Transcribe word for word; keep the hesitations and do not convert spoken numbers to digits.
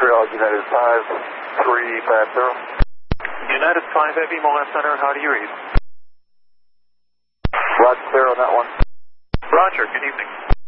Montreal, United five, three five zero. United five Heavy, Montreal Center, how do you read? Roger, clear on that one. Roger, good evening.